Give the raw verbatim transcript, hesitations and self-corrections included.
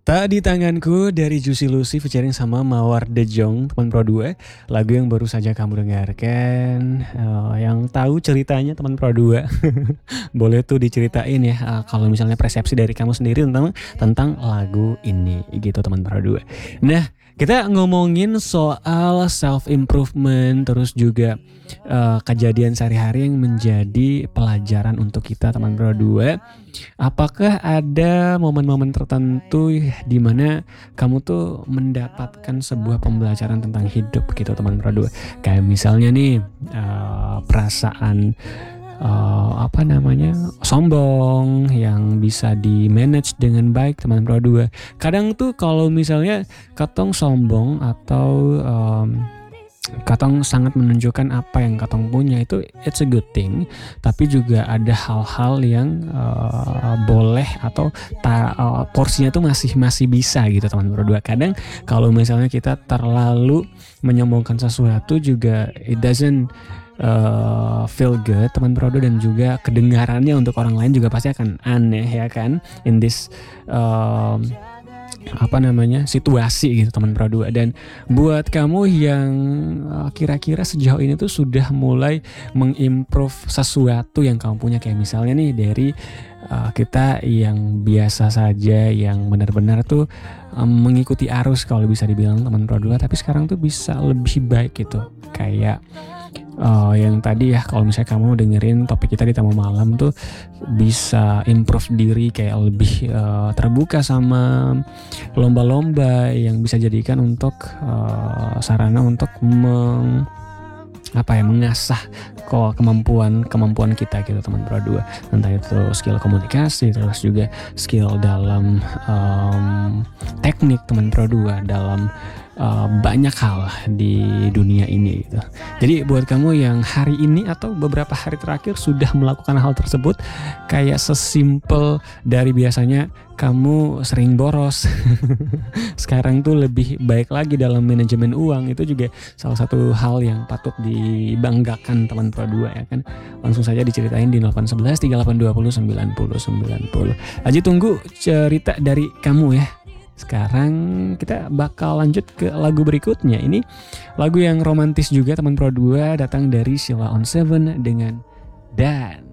Tak di tanganku dari Juicy Lucy featuring sama Mawar De Jong, teman Pro dua. Lagu yang baru saja kamu dengarkan. Uh, yang tahu ceritanya teman Pro dua. Boleh tuh diceritain ya uh, kalau misalnya persepsi dari kamu sendiri tentang tentang lagu ini gitu teman Pro dua. Nah, kita ngomongin soal self improvement terus juga uh, kejadian sehari-hari yang menjadi pelajaran untuk kita teman Pro dua. Apakah ada momen-momen tertentu di mana kamu tuh mendapatkan sebuah pembelajaran tentang hidup gitu teman Pro dua? Kayak misalnya nih uh, perasaan uh, apa namanya sombong yang bisa di manage dengan baik teman Pro dua. Kadang tuh kalau misalnya katong sombong atau um, katong sangat menunjukkan apa yang katong punya, itu it's a good thing, tapi juga ada hal-hal yang uh, boleh atau ta, uh, porsinya tuh masih masih bisa gitu teman Pro dua. Kadang kalau misalnya kita terlalu menyombongkan sesuatu juga it doesn't uh, feel good teman Pro dua, dan juga kedengarannya untuk orang lain juga pasti akan aneh ya kan, in this um, apa namanya situasi gitu teman Pro dua. Dan buat kamu yang uh, kira-kira sejauh ini tuh sudah mulai mengimprove sesuatu yang kamu punya, kayak misalnya nih dari uh, kita yang biasa saja, yang benar-benar tuh um, mengikuti arus kalau bisa dibilang teman Pro dua, tapi sekarang tuh bisa lebih baik gitu. Kayak Uh, yang tadi ya, kalau misalnya kamu dengerin topik kita di Tamu Malam tuh bisa improve diri, kayak lebih uh, terbuka sama lomba-lomba yang bisa jadikan untuk uh, sarana untuk meng, apa ya mengasah kok kemampuan kemampuan kita gitu teman Pro dua. Entah itu skill komunikasi, terus juga skill dalam um, teknik teman Pro dua dalam Uh, banyak hal di dunia ini gitu. Jadi buat kamu yang hari ini atau beberapa hari terakhir sudah melakukan hal tersebut, kayak sesimpel dari biasanya kamu sering boros sekarang tuh lebih baik lagi dalam manajemen uang, itu juga salah satu hal yang patut dibanggakan teman Pro dua ya kan. Langsung saja diceritain di nol delapan satu satu tiga delapan dua nol sembilan nol sembilan nol. Aji tunggu cerita dari kamu ya. Sekarang kita bakal lanjut ke lagu berikutnya. Ini lagu yang romantis juga teman Pro dua, datang dari Sheila on Seven dengan Dan.